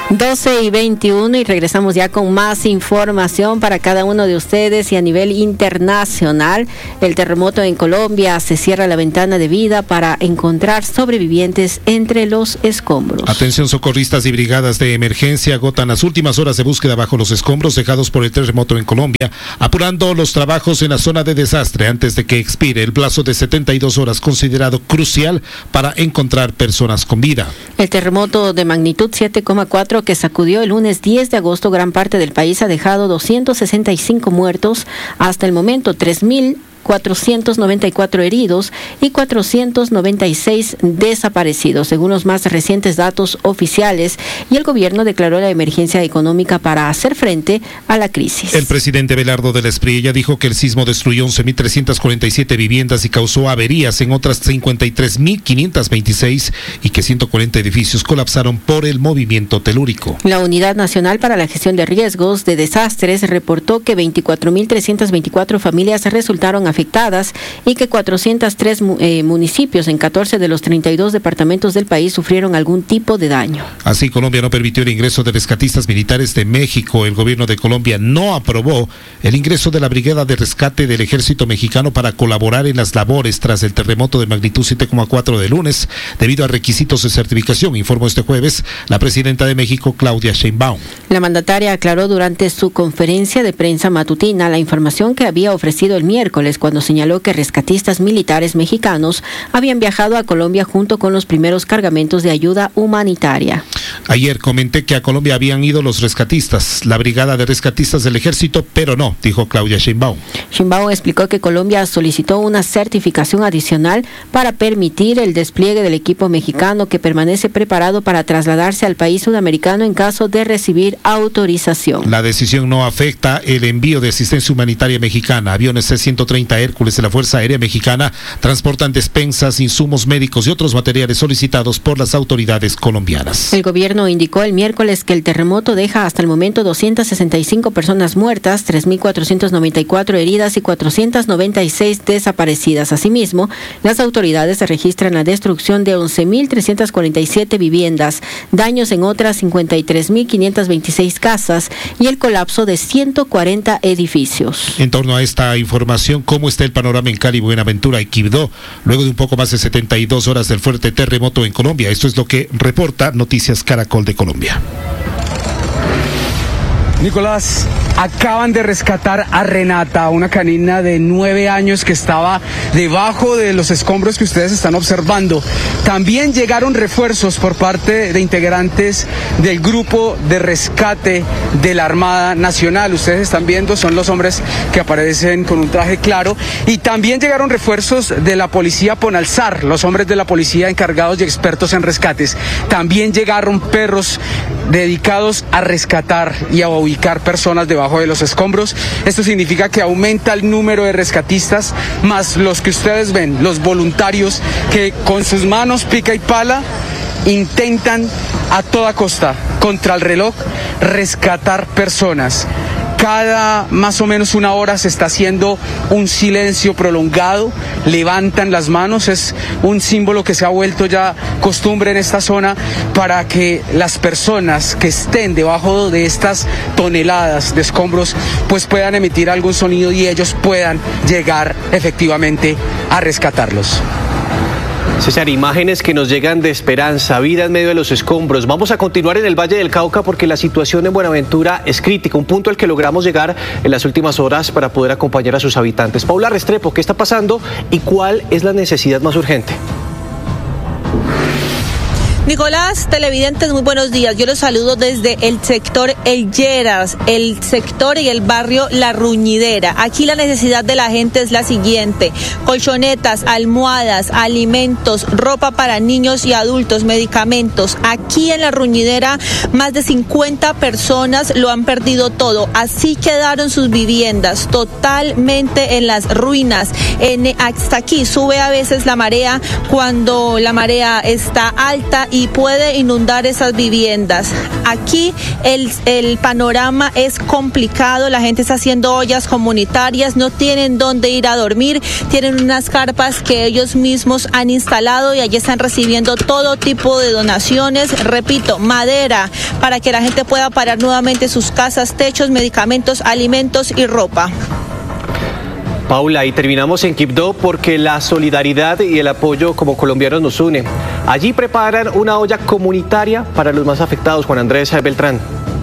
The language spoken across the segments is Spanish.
12:21 y regresamos ya con más información para cada uno de ustedes. Y a nivel internacional, el terremoto en Colombia, se cierra la ventana de vida para encontrar sobrevivientes entre los escombros. Atención, socorristas y brigadas de emergencia agotan las últimas horas de búsqueda bajo los escombros dejados por el terremoto en Colombia, apurando los trabajos en la zona de desastre antes de que expire el plazo de 72 horas considerado crucial para encontrar personas con vida. El terremoto de magnitud 7,4 que sacudió el lunes 10 de agosto gran parte del país ha dejado 265 muertos, hasta el momento 3.494 heridos y 496 desaparecidos, según los más recientes datos oficiales, y el gobierno declaró la emergencia económica para hacer frente a la crisis. El presidente Belardo de la Espriella dijo que el sismo destruyó 11.347 viviendas y causó averías en otras 53.526 y que 140 edificios colapsaron por el movimiento telúrico. La Unidad Nacional para la Gestión de Riesgos de Desastres reportó que 24.324 familias resultaron afectadas y que 403 municipios en 14 de los 32 departamentos del país sufrieron algún tipo de daño. Así, Colombia no permitió el ingreso de rescatistas militares de México. El gobierno de Colombia no aprobó el ingreso de la Brigada de Rescate del Ejército Mexicano para colaborar en las labores tras el terremoto de magnitud 7,4 de lunes, debido a requisitos de certificación, informó este jueves la presidenta de México, Claudia Sheinbaum. La mandataria aclaró durante su conferencia de prensa matutina la información que había ofrecido el miércoles, cuando señaló que rescatistas militares mexicanos habían viajado a Colombia junto con los primeros cargamentos de ayuda humanitaria. Ayer comenté que a Colombia habían ido los rescatistas, la Brigada de Rescatistas del Ejército, pero no, dijo Claudia Sheinbaum. Sheinbaum explicó que Colombia solicitó una certificación adicional para permitir el despliegue del equipo mexicano, que permanece preparado para trasladarse al país sudamericano en caso de recibir autorización. La decisión no afecta el envío de asistencia humanitaria mexicana. Aviones C-130 Hércules de la Fuerza Aérea Mexicana transportan despensas, insumos médicos y otros materiales solicitados por las autoridades colombianas. El gobierno indicó el miércoles que el terremoto deja hasta el momento 265 personas muertas, 3.494 heridas y 496 desaparecidas. Asimismo, las autoridades registran la destrucción de 11.347 viviendas, daños en otras 53.526 casas y el colapso de 140 edificios. En torno a esta información, ¿cómo está el panorama en Cali, Buenaventura y Quibdó luego de un poco más de 72 horas del fuerte terremoto en Colombia? Esto es lo que reporta Noticias Caracol de Colombia. Nicolás, acaban de rescatar a Renata, una canina de 9 años que estaba debajo de los escombros que ustedes están observando. También llegaron refuerzos por parte de integrantes del grupo de rescate de la Armada Nacional. Ustedes están viendo, son los hombres que aparecen con un traje claro. Y también llegaron refuerzos de la policía Ponalzar, los hombres de la policía encargados y expertos en rescates. También llegaron perros dedicados a rescatar y a ubicar personas debajo de los escombros. Esto significa que aumenta el número de rescatistas, más los que ustedes ven, los voluntarios que con sus manos pica y pala intentan a toda costa, contra el reloj, rescatar personas. Cada más o menos una hora se está haciendo un silencio prolongado, levantan las manos, es un símbolo que se ha vuelto ya costumbre en esta zona para que las personas que estén debajo de estas toneladas de escombros pues puedan emitir algún sonido y ellos puedan llegar efectivamente a rescatarlos. César, imágenes que nos llegan de esperanza, vida en medio de los escombros. Vamos a continuar en el Valle del Cauca porque la situación en Buenaventura es crítica, un punto al que logramos llegar en las últimas horas para poder acompañar a sus habitantes. Paula Restrepo, ¿qué está pasando y cuál es la necesidad más urgente? Nicolás, televidentes, muy buenos días. Yo los saludo desde el sector El Lleras, el sector y el barrio La Ruñidera. Aquí la necesidad de la gente es la siguiente: colchonetas, almohadas, alimentos, ropa para niños y adultos, medicamentos. Aquí en La Ruñidera más de 50 personas lo han perdido todo. Así quedaron sus viviendas, totalmente en las ruinas. Hasta aquí sube a veces la marea cuando la marea está alta y y puede inundar esas viviendas. Aquí el panorama es complicado, la gente está haciendo ollas comunitarias, no tienen dónde ir a dormir, tienen unas carpas que ellos mismos han instalado y allí están recibiendo todo tipo de donaciones, repito, madera, para que la gente pueda parar nuevamente sus casas, techos, medicamentos, alimentos y ropa. Paula, y terminamos en Quibdó porque la solidaridad y el apoyo como colombianos nos une. Allí preparan una olla comunitaria para los más afectados. Juan Andrés Beltrán.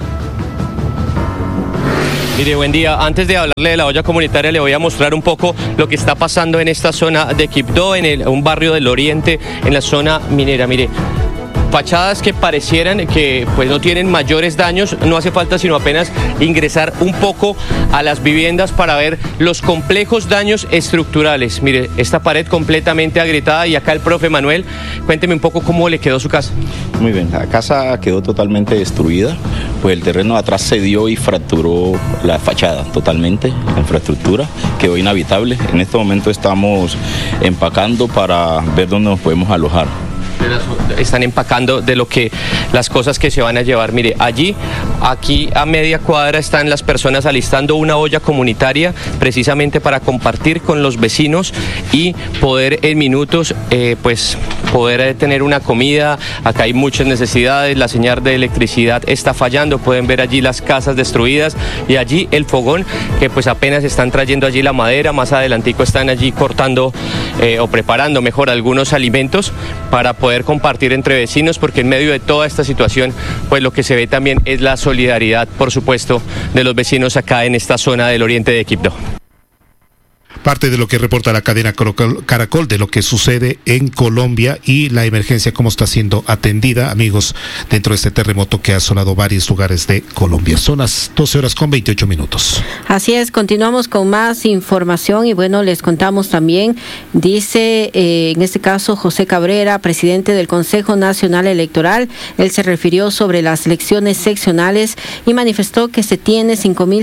Mire, buen día. Antes de hablarle de la olla comunitaria, le voy a mostrar un poco lo que está pasando en esta zona de Quibdó, en un barrio del oriente, en la zona minera. Mire, fachadas que parecieran que pues no tienen mayores daños, no hace falta sino apenas ingresar un poco a las viviendas para ver los complejos daños estructurales. Mire, esta pared completamente agrietada y acá el profe Manuel, cuénteme un poco cómo le quedó su casa. Muy bien, la casa quedó totalmente destruida, pues el terreno de atrás cedió y fracturó la fachada totalmente, la infraestructura quedó inhabitable. En este momento estamos empacando para ver dónde nos podemos alojar. Están empacando de las cosas que se van a llevar. Mire, aquí a media cuadra están las personas alistando una olla comunitaria precisamente para compartir con los vecinos y poder en minutos pues poder tener una comida. Acá hay muchas necesidades, la señal de electricidad está fallando, pueden ver allí las casas destruidas y allí el fogón que pues apenas están trayendo allí la madera, más adelantico están allí cortando o preparando mejor algunos alimentos para poder compartir entre vecinos, porque en medio de toda esta situación pues lo que se ve también es la solidaridad, por supuesto, de los vecinos acá en esta zona del oriente de Quibdó. Parte de lo que reporta la cadena Caracol de lo que sucede en Colombia y la emergencia, cómo está siendo atendida, amigos, dentro de este terremoto que ha asolado varios lugares de Colombia. Son las 12:28. Así es, continuamos con más información y bueno, les contamos también, dice en este caso José Cabrera, presidente del Consejo Nacional Electoral, él se refirió sobre las elecciones seccionales y manifestó que se tiene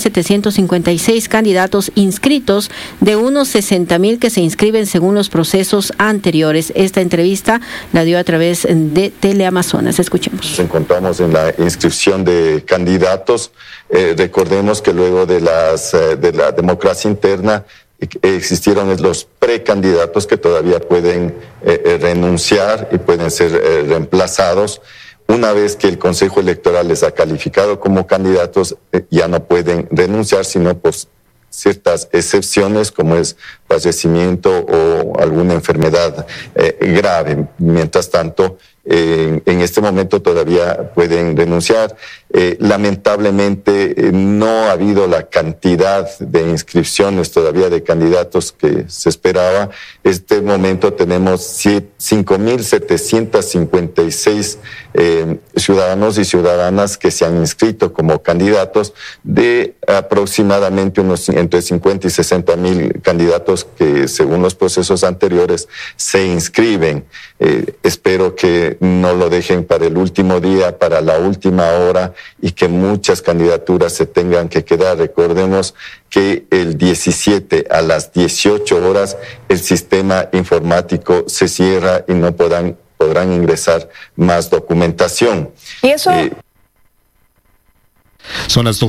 5.756 candidatos inscritos de unos 60.000 que se inscriben según los procesos anteriores. Esta entrevista la dio a través de Teleamazonas. Escuchemos. Nos encontramos en la inscripción de candidatos. Recordemos que luego de la democracia interna existieron los precandidatos que todavía pueden renunciar y pueden ser reemplazados. Una vez que el Consejo Electoral les ha calificado como candidatos, ya no pueden renunciar, sino pues ciertas excepciones como es fallecimiento o alguna enfermedad grave. Mientras tanto, en este momento todavía pueden renunciar. Lamentablemente no ha habido la cantidad de inscripciones todavía de candidatos que se esperaba. Este momento tenemos 5.756 ciudadanos y ciudadanas que se han inscrito como candidatos de aproximadamente entre 50 y 60.000 candidatos que según los procesos anteriores se inscriben. Espero que no lo dejen para el último día, para la última hora y que muchas candidaturas se tengan que quedar. Recordemos que el 17 a las 18 horas el sistema informático se cierra y no podrán ingresar más documentación. ¿Y eso? Son las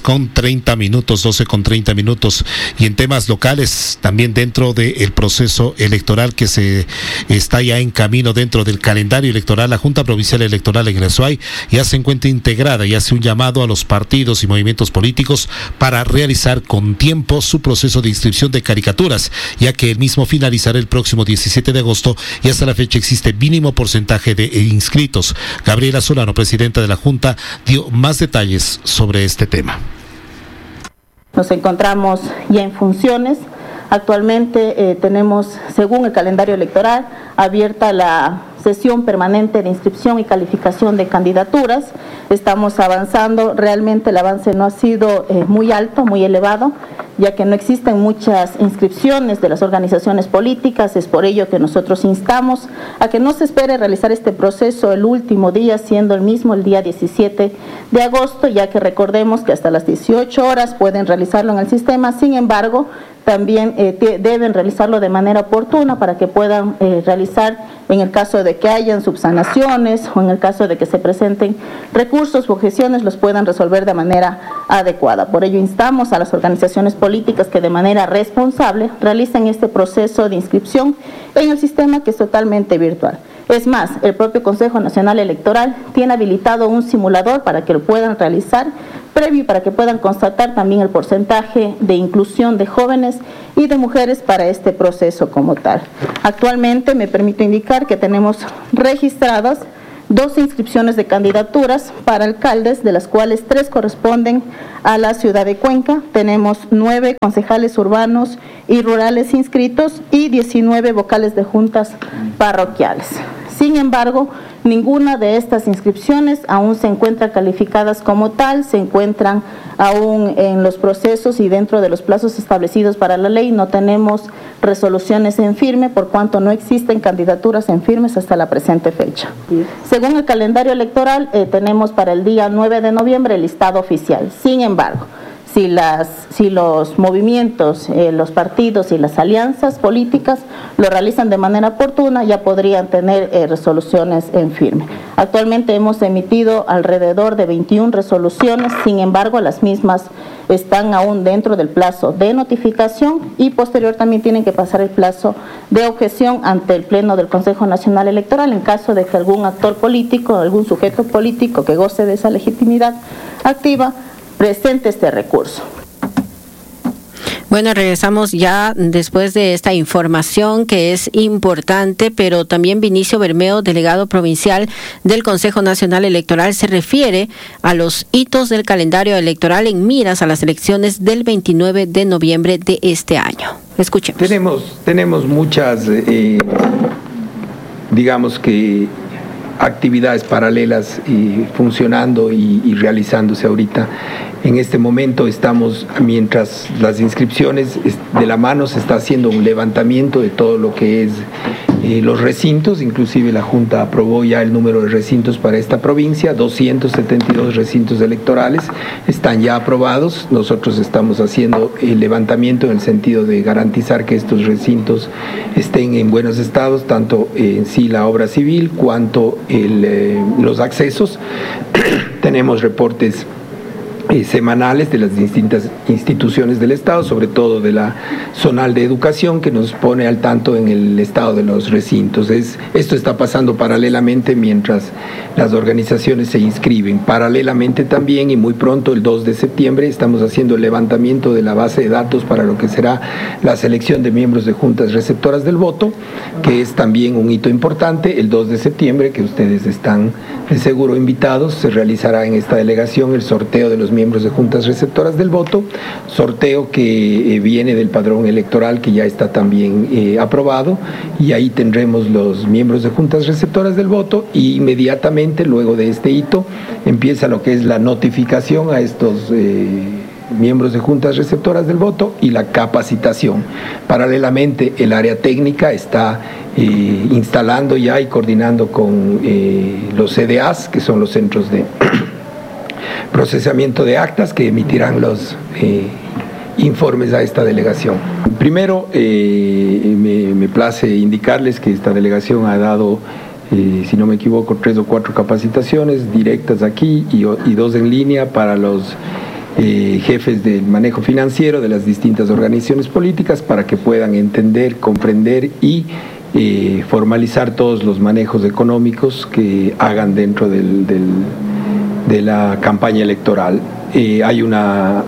12:30, y en temas locales, también dentro del proceso electoral que se está ya en camino dentro del calendario electoral, la Junta Provincial Electoral en el Azuay ya se encuentra integrada y hace un llamado a los partidos y movimientos políticos para realizar con tiempo su proceso de inscripción de caricaturas, ya que el mismo finalizará el próximo 17 de agosto y hasta la fecha existe mínimo porcentaje de inscritos. Gabriela Solano, presidenta de la Junta, dio más detalles sobre este tema. Nos encontramos ya en funciones. Actualmente tenemos, según el calendario electoral, abierta la sesión permanente de inscripción y calificación de candidaturas. Estamos avanzando, realmente el avance no ha sido muy alto, muy elevado. ya que no existen muchas inscripciones de las organizaciones políticas. Es por ello que nosotros instamos a que no se espere realizar este proceso el último día, siendo el mismo el día 17 de agosto, ya que recordemos que hasta las 18 horas pueden realizarlo en el sistema. Sin embargo, también deben realizarlo de manera oportuna para que puedan realizar, en el caso de que hayan subsanaciones o en el caso de que se presenten recursos o objeciones, los puedan resolver de manera adecuada. Por ello instamos a las organizaciones políticas que de manera responsable realicen este proceso de inscripción en el sistema, que es totalmente virtual. Es más, el propio Consejo Nacional Electoral tiene habilitado un simulador para que lo puedan realizar previo, para que puedan constatar también el porcentaje de inclusión de jóvenes y de mujeres para este proceso como tal. Actualmente me permito indicar que tenemos registradas 2 inscripciones de candidaturas para alcaldes, de las cuales 3 corresponden a la ciudad de Cuenca. Tenemos 9 concejales urbanos y rurales inscritos y 19 vocales de juntas parroquiales. Sin embargo, ninguna de estas inscripciones aún se encuentra calificadas como tal, se encuentran aún en los procesos y dentro de los plazos establecidos para la ley. No tenemos resoluciones en firme, por cuanto no existen candidaturas en firmes hasta la presente fecha. Según el calendario electoral, tenemos para el día 9 de noviembre el listado oficial. Sin embargo, si los movimientos, los partidos y las alianzas políticas lo realizan de manera oportuna, ya podrían tener resoluciones en firme. Actualmente hemos emitido alrededor de 21 resoluciones, sin embargo las mismas están aún dentro del plazo de notificación y posterior también tienen que pasar el plazo de objeción ante el Pleno del Consejo Nacional Electoral en caso de que algún actor político, algún sujeto político que goce de esa legitimidad activa, presente este recurso. Bueno, regresamos ya después de esta información que es importante, pero también Vinicio Bermeo, delegado provincial del Consejo Nacional Electoral, se refiere a los hitos del calendario electoral en miras a las elecciones del 29 de noviembre de este año. Escuchemos. Tenemos muchas, digamos que, actividades paralelas funcionando y realizándose ahorita. En este momento estamos, mientras las inscripciones de la mano, se está haciendo un levantamiento de todo lo que es los recintos. Inclusive la Junta aprobó ya el número de recintos para esta provincia. 272 recintos electorales están ya aprobados. Nosotros estamos haciendo el levantamiento en el sentido de garantizar que estos recintos estén en buenos estados, tanto en sí la obra civil cuanto los accesos. Tenemos reportes semanales de las distintas instituciones del Estado, sobre todo de la zonal de educación, que nos pone al tanto en el estado de los recintos. Esto está pasando paralelamente mientras las organizaciones se inscriben. Paralelamente también, y muy pronto, el 2 de septiembre, estamos haciendo el levantamiento de la base de datos para lo que será la selección de miembros de juntas receptoras del voto, que es también un hito importante. El 2 de septiembre, que ustedes están de seguro invitados, se realizará en esta delegación el sorteo de los miembros de juntas receptoras del voto, sorteo que viene del padrón electoral, que ya está también aprobado, y ahí tendremos los miembros de juntas receptoras del voto, y inmediatamente luego de este hito empieza lo que es la notificación a estos miembros de juntas receptoras del voto y la capacitación. Paralelamente, el área técnica está instalando ya y coordinando con los CDAs, que son los centros de procesamiento de actas, que emitirán los informes a esta delegación. Primero, me place indicarles que esta delegación ha dado, si no me equivoco, 3 o 4 capacitaciones directas aquí y 2 en línea para los jefes del manejo financiero de las distintas organizaciones políticas, para que puedan entender, comprender y formalizar todos los manejos económicos que hagan dentro de la campaña electoral. Hay una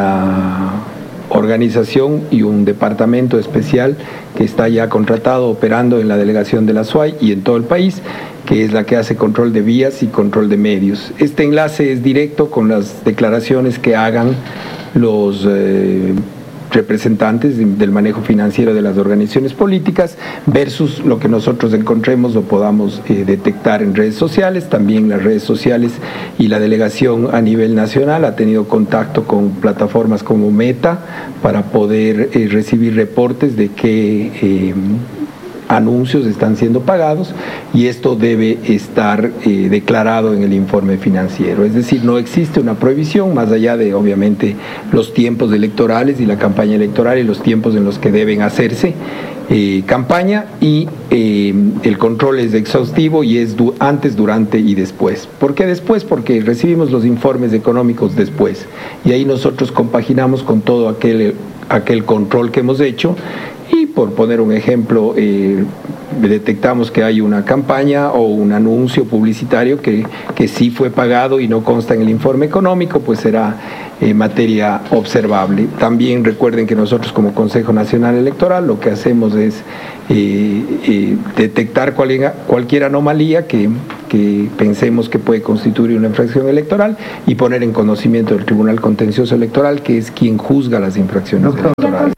organización y un departamento especial que está ya contratado, operando en la delegación de la SUAY y en todo el país, que es la que hace control de vías y control de medios. Este enlace es directo con las declaraciones que hagan los representantes del manejo financiero de las organizaciones políticas versus lo que nosotros encontremos o podamos detectar en redes sociales. También las redes sociales y la delegación a nivel nacional ha tenido contacto con plataformas como Meta para poder recibir reportes de qué anuncios están siendo pagados, y esto debe estar declarado en el informe financiero. Es decir, no existe una prohibición más allá de obviamente los tiempos electorales y la campaña electoral y los tiempos en los que deben hacerse campaña, y el control es exhaustivo y es antes, durante y después. ¿Por qué después? Porque recibimos los informes económicos después, y ahí nosotros compaginamos con todo aquel control que hemos hecho. Y por poner un ejemplo, detectamos que hay una campaña o un anuncio publicitario que sí fue pagado y no consta en el informe económico, pues será materia observable. También recuerden que nosotros como Consejo Nacional Electoral lo que hacemos es detectar cualquier anomalía que pensemos que puede constituir una infracción electoral y poner en conocimiento del Tribunal Contencioso Electoral, que es quien juzga las infracciones electorales.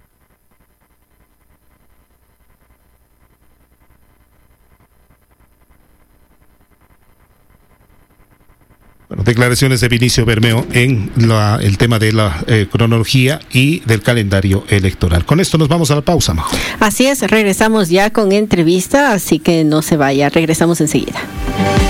Bueno, declaraciones de Vinicio Bermeo en el tema de la cronología y del calendario electoral. Con esto nos vamos a la pausa, Majo. Así es, regresamos ya con entrevista, así que no se vaya, regresamos enseguida.